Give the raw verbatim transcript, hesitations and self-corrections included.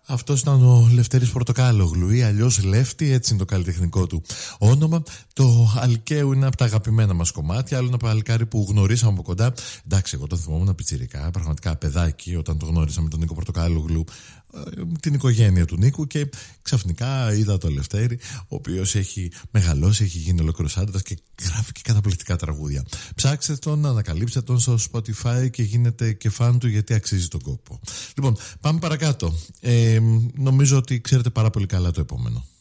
Αυτός ήταν ο Λευτέρης Πορτοκάλογλου ή αλλιώς Λεύτη, έτσι είναι το καλλιτεχνικό του όνομα. Το Αλκαίου είναι από τα αγαπημένα μας κομμάτια. Άλλο ένα παλικάρι που γνωρίσαμε από κοντά. Εντάξει, εγώ τον θυμόμουν πιτσιρικά, πραγματικά παιδάκι, όταν το γνώρισαμε τον Νίκο Πορτοκάλογλου, την οικογένεια του Νίκου, και ξαφνικά είδα τον Λευτέρη, ο οποίος έχει μεγαλώσει, έχει γίνει ολόκληρος άντρας και γράφει και καταπληκτικά τραγούδια. Ψάξτε τον, ανακαλύψτε τον στο Spotify και γίνετε και φαν του, γιατί αξίζει τον κόπο. Λοιπόν, πάμε παρακάτω. Ε, νομίζω ότι ξέρετε πάρα πολύ καλά το επόμενο.